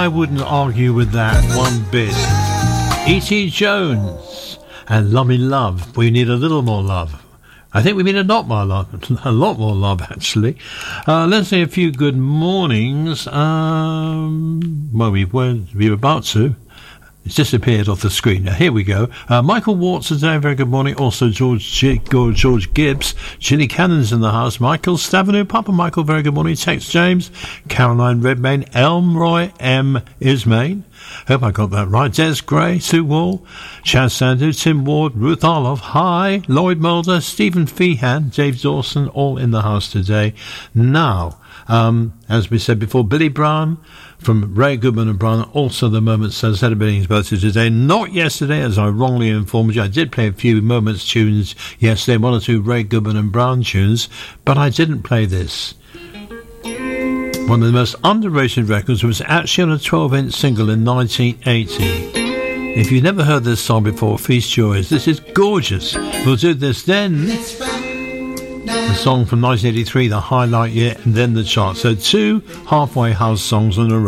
I wouldn't argue with that one bit. E.T. Jones and Lummy Love. We need a little more love. I think we need a lot more love, actually. Let's say a few good mornings. Well, we were about to. It's disappeared off the screen. Now, here we go. Michael Watts today, very good morning. Also, George Gibbs. Chili Cannon's in the house. Michael Stavenew, Papa Michael, very good morning. Tex James. Caroline Redmayne. Elmroy M. Ismain. Hope I got that right. Des Gray, Sue Wall, Chaz Sandu, Tim Ward, Ruth Arloff, Hi, Lloyd Mulder, Stephen Feehan, Dave Dawson, all in the house today. Now, as we said before, Billy Brown from Ray Goodman and Brown, also the Moments celebrating his birthday today. Not yesterday, as I wrongly informed you. I did play a few Moments tunes yesterday, one or two Ray Goodman and Brown tunes, but I didn't play this. One of the most underrated records was actually on a 12-inch single in 1980. If you've never heard this song before, feast your ears. This is gorgeous. We'll do this then. The song from 1983, the highlight year, and then the chart. So 2 halfway house songs on a row.